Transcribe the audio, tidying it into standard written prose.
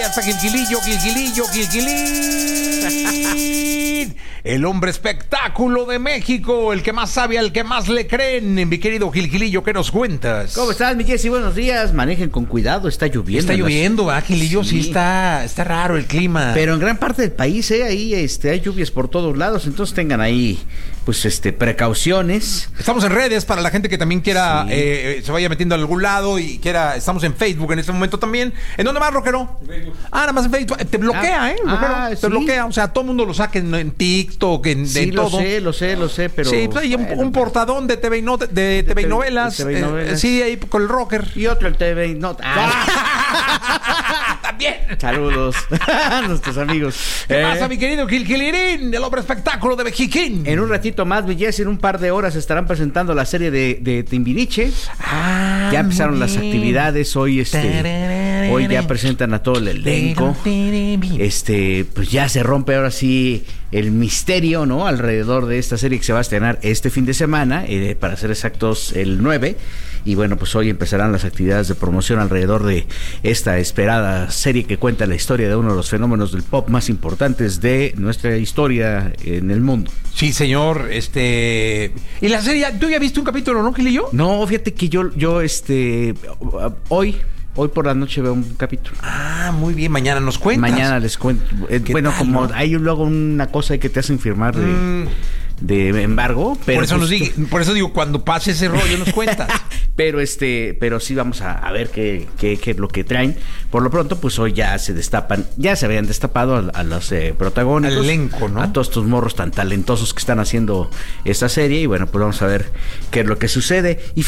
ya está Gilgilillo. El hombre espectáculo de México, el que más sabe, al que más le creen. Mi querido Gilgilillo, ¿qué nos cuentas? ¿Cómo estás, mi Jessy? Buenos días. Manejen con cuidado, está lloviendo. Está lloviendo, Gilillo, sí está raro el clima. Pero en gran parte del país, ahí hay lluvias por todos lados, entonces tengan ahí, pues, precauciones. Estamos en redes para la gente que también quiera, se vaya metiendo a algún lado y quiera. Estamos en Facebook en este momento también. ¿En dónde más, Rockero? Nada más en Facebook. Te bloquea, Rockero. Te bloquea. O sea, todo el mundo lo saca en TikTok, en todo. Lo sé, pero... Sí, pues hay un portadón de TV y novelas. Sí, ahí con el Rocker. Y otro el TV y Novelas. También. Saludos a nuestros amigos. ¿Qué pasa, mi querido Gilgilirín, el hombre espectáculo de Mexiquín? En un ratito más, mi Jessy, en un par de horas estarán presentando la serie de Timbiriche. Ya empezaron las actividades. Hoy ya presentan a todo el elenco. Pues ya se rompe ahora sí el misterio, ¿no? Alrededor de esta serie que se va a estrenar este fin de semana, para ser exactos, el 9. Y bueno, pues hoy empezarán las actividades de promoción alrededor de esta esperada serie que cuenta la historia de uno de los fenómenos del pop más importantes de nuestra historia en el mundo. Sí, señor. Y la serie, ¿tú ya viste un capítulo, no, Gilillo? No, fíjate que yo hoy por la noche veo un capítulo. Muy bien, mañana nos cuentas. Mañana les cuento. Bueno, tal, como ¿no? Hay luego una cosa que te hacen firmar de embargo, pero por eso digo, cuando pase ese rollo nos cuentas. pero sí vamos a ver qué es lo que traen. Por lo pronto, pues hoy ya se habían destapado a los protagónicos, al elenco, ¿no? A todos estos morros tan talentosos que están haciendo esta serie, y bueno, pues vamos a ver qué es lo que sucede. Y